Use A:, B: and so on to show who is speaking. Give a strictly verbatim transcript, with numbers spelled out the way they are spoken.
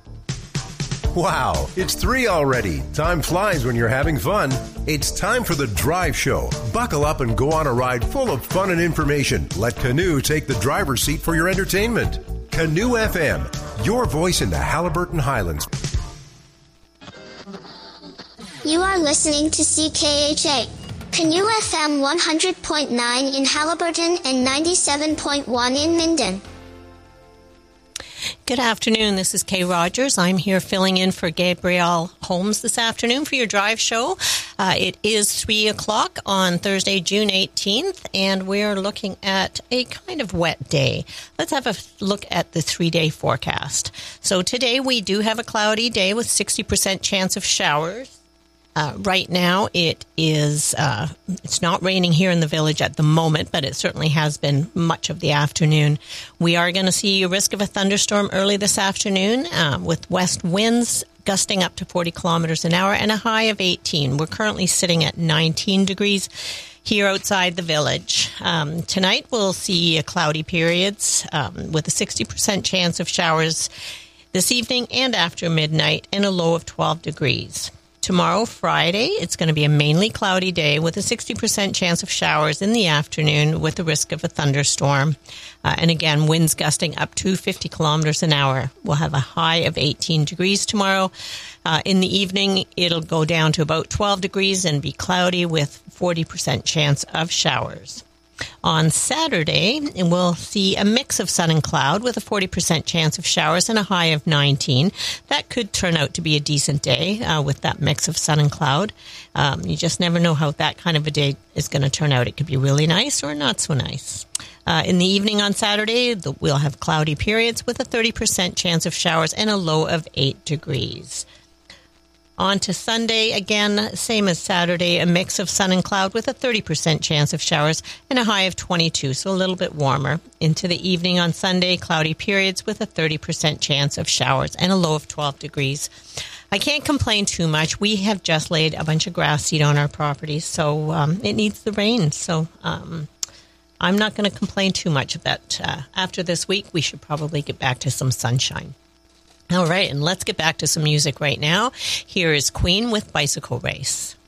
A: Wow, it's three already. Time flies when you're having fun. It's time for the Drive Show. Buckle up and go on a ride full of fun and information. Let Canoe take the driver's seat for your entertainment. Canoe F M, your voice in the Haliburton Highlands.
B: You are listening to C K H A. Canoe F M one hundred point nine in Haliburton and ninety-seven point one in Minden.
C: Good afternoon. This is Kay Rogers. I'm here filling in for Gabrielle Holmes this afternoon for your drive show. Uh, it is three o'clock on Thursday, June eighteenth, and we're looking at a kind of wet day. Let's have a look at the three-day forecast. So today we do have a cloudy day with sixty percent chance of showers. Uh, right now, it is, uh, it's not raining here in the village at the moment, but it certainly has been much of the afternoon. We are going to see a risk of a thunderstorm early this afternoon uh, with west winds gusting up to forty kilometers an hour and a high of eighteen. We're currently sitting at nineteen degrees here outside the village. Um, tonight, we'll see a cloudy periods um, with a sixty percent chance of showers this evening and after midnight and a low of twelve degrees. Tomorrow, Friday, it's going to be a mainly cloudy day with a sixty percent chance of showers in the afternoon with the risk of a thunderstorm. Uh, and again, winds gusting up to fifty kilometers an hour. We'll have a high of eighteen degrees tomorrow. Uh, in the evening, it'll go down to about twelve degrees and be cloudy with forty percent chance of showers. On Saturday, we'll see a mix of sun and cloud with a forty percent chance of showers and a high of nineteen. That could turn out to be a decent day uh, with that mix of sun and cloud. Um, you just never know how that kind of a day is going to turn out. It could be really nice or not so nice. Uh, in the evening on Saturday, the, we'll have cloudy periods with a thirty percent chance of showers and a low of eight degrees. On to Sunday, again, same as Saturday, a mix of sun and cloud with a thirty percent chance of showers and a high of twenty-two, so a little bit warmer. Into the evening on Sunday, cloudy periods with a thirty percent chance of showers and a low of twelve degrees. I can't complain too much. We have just laid a bunch of grass seed on our property, so um, it needs the rain. So um, I'm not going to complain too much of that. Uh, after this week, we should probably get back to some sunshine. All right, and let's get back to some music right now. Here is Queen with Bicycle Race.